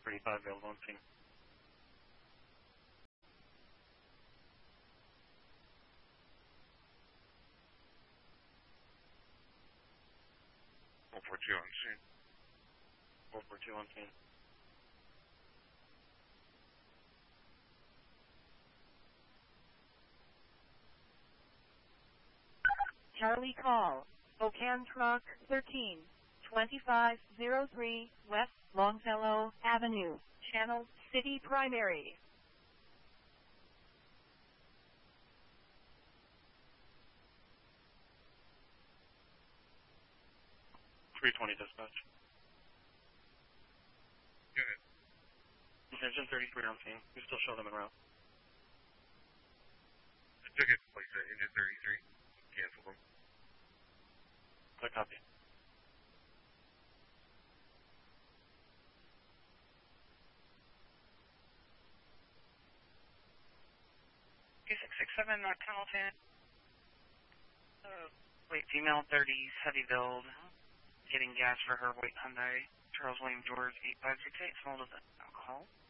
35 available on scene. One four two on scene. 442 on scene. Charlie call. Ocan Truck 13, 2503 West Longfellow Avenue, Channel City Primary. 320 dispatch. Go ahead. Engine 33 on scene. We still show them en route. I took it to place at engine 33. Cancel them. Quick copy. P667 North Hamilton. Wait, female 30s, heavy build. Getting gas for her white Hyundai. Charles William George 8568, small to the alcohol.